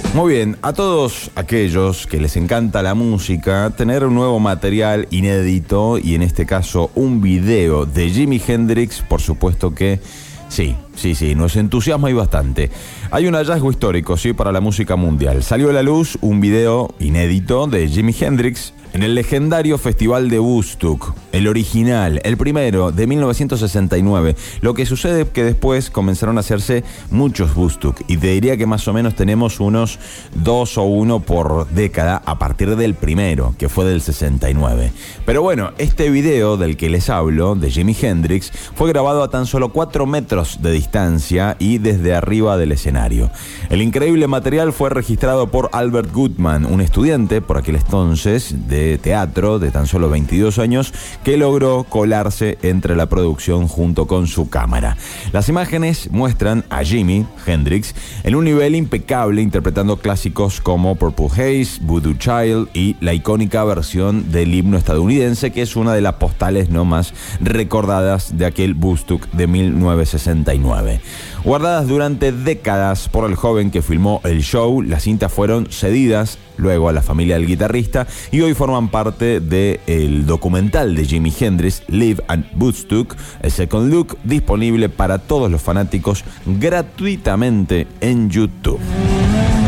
Muy bien, a todos aquellos que les encanta la música, tener un nuevo material inédito y en este caso un video de Jimi Hendrix, por supuesto que sí, nos entusiasma y bastante. Hay un hallazgo histórico, sí, para la música mundial. Salió a la luz un video inédito de Jimi Hendrix en el legendario Festival de Woodstock, el original, el primero de 1969. Lo que sucede es que después comenzaron a hacerse muchos Woodstock y te diría que más o menos tenemos unos 2 o 1 por década a partir del primero, que fue del 69. Pero bueno, este video del que les hablo, de Jimi Hendrix, fue grabado a tan solo 4 metros de distancia y desde arriba del escenario. El increíble material fue registrado por Albert Goodman, un estudiante por aquel entonces de teatro de tan solo 22 años que logró colarse entre la producción junto con su cámara. Las imágenes muestran a Jimi Hendrix en un nivel impecable interpretando clásicos como Purple Haze, Voodoo Child y la icónica versión del himno estadounidense, que es una de las postales no más recordadas de aquel Woodstock de 1969. Guardadas durante décadas por el joven que filmó el show, las cintas fueron cedidas luego a la familia del guitarrista y hoy forman parte del documental de Jimi Hendrix, Live at Woodstock, A Second Look, disponible para todos los fanáticos gratuitamente en YouTube.